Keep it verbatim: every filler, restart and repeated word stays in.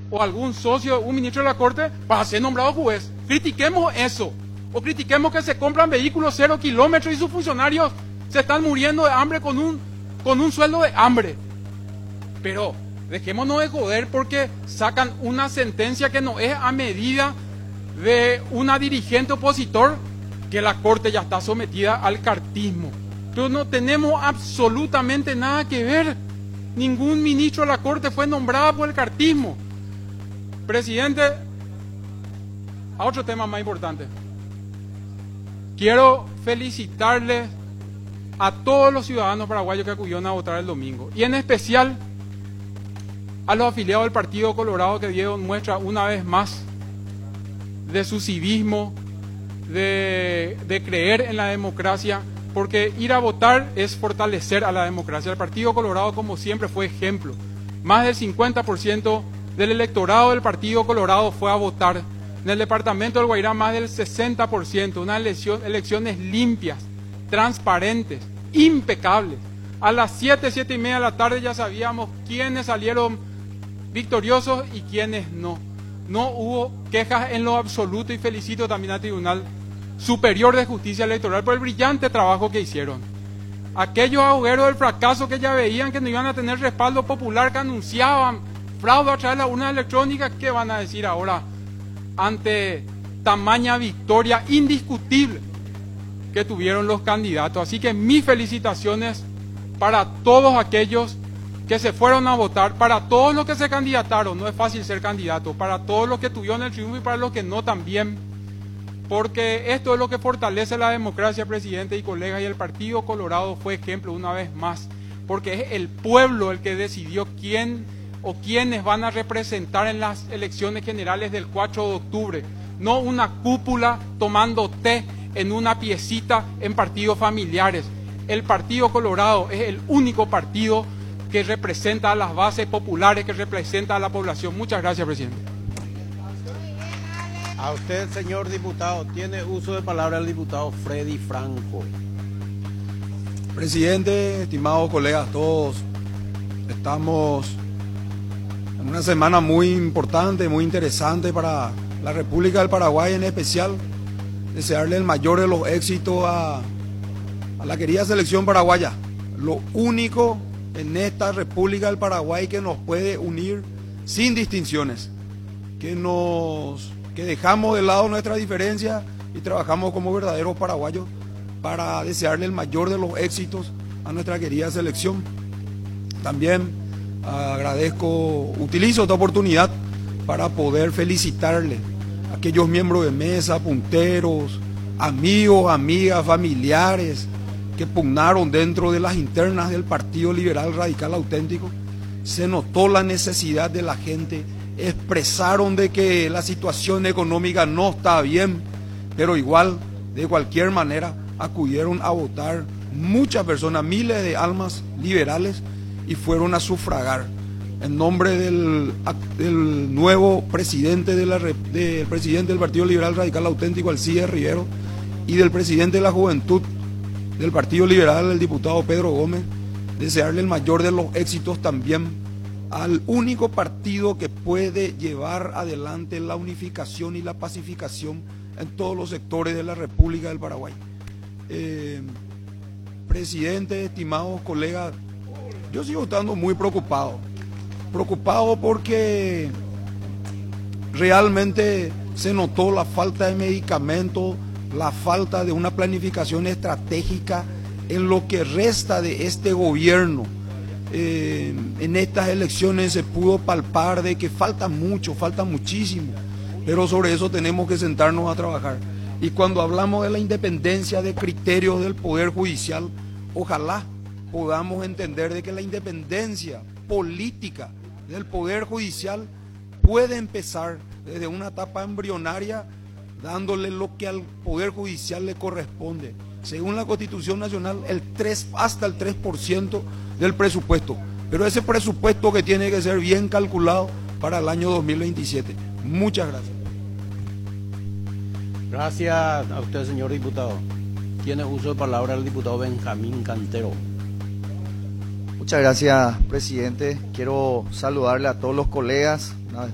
o algún socio, un ministro de la Corte, para ser nombrado juez. Critiquemos eso. O critiquemos que se compran vehículos cero kilómetros y sus funcionarios se están muriendo de hambre con un, con un sueldo de hambre. Pero dejémonos de joder porque sacan una sentencia que no es a medida de una dirigente opositor, que la Corte ya está sometida al cartismo. Entonces no tenemos absolutamente nada que ver. Ningún ministro de la Corte fue nombrado por el cartismo. Presidente, a otro tema más importante. Quiero felicitarles a todos los ciudadanos paraguayos que acudieron a votar el domingo. Y en especial a los afiliados del Partido Colorado que dieron muestra una vez más de su civismo, de, de creer en la democracia, porque ir a votar es fortalecer a la democracia. El Partido Colorado, como siempre, fue ejemplo. Más del cincuenta por ciento del electorado del Partido Colorado fue a votar. En el departamento del Guairá, más del sesenta por ciento. Unas elección, elecciones limpias, transparentes, impecables. A las siete, siete y media de la tarde ya sabíamos quiénes salieron victoriosos y quiénes no. No hubo quejas en lo absoluto y felicito también al Tribunal Superior de Justicia Electoral por el brillante trabajo que hicieron. Aquellos agujeros del fracaso que ya veían que no iban a tener respaldo popular, que anunciaban fraude a través de la urna electrónica, ¿qué van a decir ahora ante tamaña victoria indiscutible que tuvieron los candidatos? Así que mis felicitaciones para todos aquellos que se fueron a votar, para todos los que se candidataron. No es fácil ser candidato, para todos los que tuvieron el triunfo y para los que no también, porque esto es lo que fortalece la democracia, presidente y colegas, y el Partido Colorado fue ejemplo una vez más, porque es el pueblo el que decidió quién o quiénes van a representar en las elecciones generales del cuatro de octubre, no una cúpula tomando té en una piecita en partidos familiares. El Partido Colorado es el único partido que representa a las bases populares, que representa a la población. Muchas gracias, presidente. A usted, señor diputado, tiene uso de palabra el diputado Freddy Franco. Presidente, estimados colegas todos, estamos en una semana muy importante, muy interesante para la República del Paraguay en especial. Desearle el mayor de los éxitos a, a la querida selección paraguaya. Lo único en esta República del Paraguay que nos puede unir sin distinciones, que nos que dejamos de lado nuestras diferencias y trabajamos como verdaderos paraguayos para desearle el mayor de los éxitos a nuestra querida selección. También agradezco, utilizo esta oportunidad para poder felicitarle a aquellos miembros de mesa, punteros, amigos, amigas, familiares que pugnaron dentro de las internas del Partido Liberal Radical Auténtico. Se notó la necesidad de la gente, expresaron de que la situación económica no está bien, pero igual, de cualquier manera, acudieron a votar muchas personas, miles de almas liberales, y fueron a sufragar en nombre del, del nuevo presidente, de la, del presidente del Partido Liberal Radical Auténtico, Alcides Rivero, y del presidente de la Juventud del Partido Liberal, el diputado Pedro Gómez. Desearle el mayor de los éxitos también al único partido que puede llevar adelante la unificación y la pacificación en todos los sectores de la República del Paraguay. Eh, presidente, estimados colegas, yo sigo estando muy preocupado, preocupado porque realmente se notó la falta de medicamentos, la falta de una planificación estratégica en lo que resta de este gobierno. Eh, en estas elecciones se pudo palpar de que falta mucho, falta muchísimo, pero sobre eso tenemos que sentarnos a trabajar. Y cuando hablamos de la independencia de criterios del Poder Judicial, ojalá podamos entender de que la independencia política del Poder Judicial puede empezar desde una etapa embrionaria, dándole lo que al Poder Judicial le corresponde. Según la Constitución Nacional, el tres, hasta el tres por ciento del presupuesto. Pero ese presupuesto que tiene que ser bien calculado para el año dos mil veintisiete. Muchas gracias. Gracias a usted, señor diputado. Tiene uso de palabra el diputado Benjamín Cantero. Muchas gracias, presidente. Quiero saludarle a todos los colegas, una vez